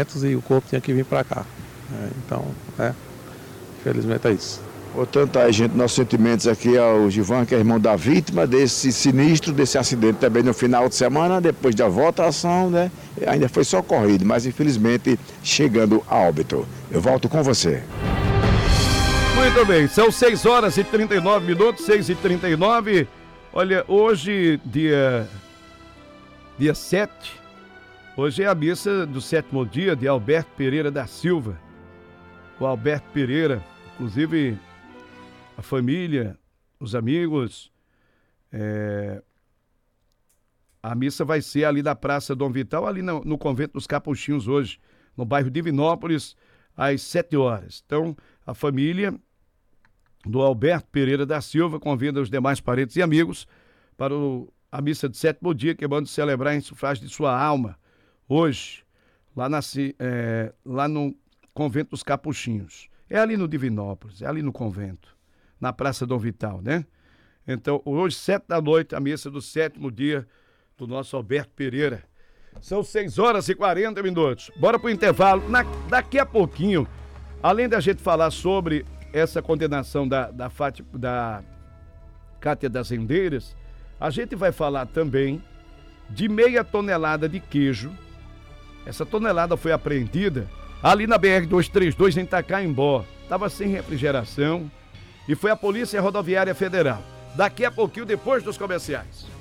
documentos e o corpo tinha que vir para cá. Então, infelizmente é isso. Portanto, aí, gente, nossos sentimentos aqui ao Givan, que é irmão da vítima desse sinistro, desse acidente também no final de semana, depois da votação, né? Ainda foi socorrido, mas infelizmente chegando a óbito. Eu volto com você. Muito bem, são 6h39, 6h39. Olha, hoje, dia 7, hoje é a missa do 7º dia de Alberto Pereira da Silva. O Alberto Pereira, inclusive a família, os amigos, a missa vai ser ali na Praça Dom Vital, ali no Convento dos Capuchinhos hoje, no bairro Divinópolis, às 7 horas. Então, a família do Alberto Pereira da Silva convida os demais parentes e amigos para a missa de 7º dia, que vamos celebrar em sufrágio de sua alma, hoje, lá no Convento dos Capuchinhos. É ali no Divinópolis, é ali no convento, na Praça Dom Vital, né? Então, hoje, 7 da noite, a missa do 7º dia do nosso Alberto Pereira. São 6h40. Bora pro intervalo. Daqui a pouquinho, além da gente falar sobre essa condenação da Cátia das Rendeiras, a gente vai falar também de meia tonelada de queijo. Essa tonelada foi apreendida ali na BR-232 em Itacaimbó. Estava sem refrigeração e foi a Polícia Rodoviária Federal. Daqui a pouquinho, depois dos comerciais.